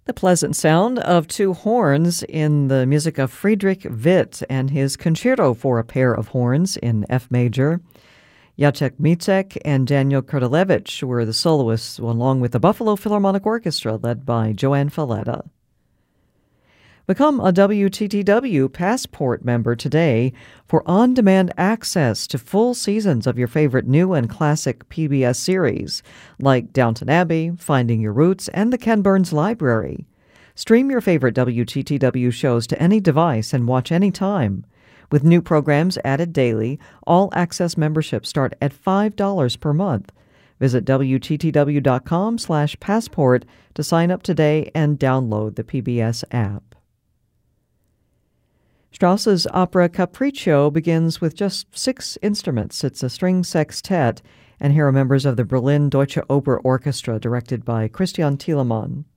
The pleasant sound of two horns in the music of Friedrich Witt and his Concerto for a Pair of Horns in F major. Jacek Micek and Daniel Kurdelewicz were the soloists, along with the Buffalo Philharmonic Orchestra led by Joanne Falletta. Become a WTTW Passport member today for on-demand access to full seasons of your favorite new and classic PBS series, like Downton Abbey, Finding Your Roots, and the Ken Burns Library. Stream your favorite WTTW shows to any device and watch anytime. With new programs added daily, all-access memberships start at $5 per month. Visit WTTW.com/passport to sign up today and download the PBS app. Strauss's opera Capriccio begins with just 6 instruments. It's a string sextet, and here are members of the Berlin Deutsche Oper Orchestra directed by Christian Thielemann.